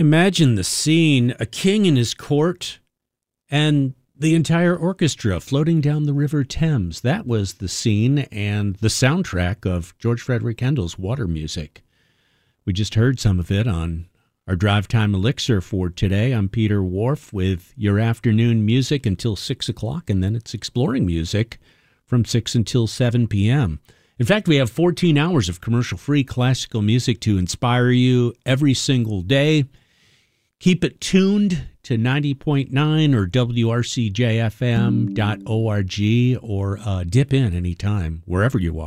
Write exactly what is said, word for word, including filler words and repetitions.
Imagine the scene, a king in his court and the entire orchestra floating down the River Thames. That was the scene and the soundtrack of George Frederick Handel's Water Music. We just heard some of it on our Drive Time Elixir for today. I'm Peter Wharf with your afternoon music until six o'clock, and then it's exploring music from six until seven p.m. In fact, we have fourteen hours of commercial-free classical music to inspire you every single day. Keep it tuned to ninety point nine or W R C J F M dot org or uh, dip in anytime, wherever you are.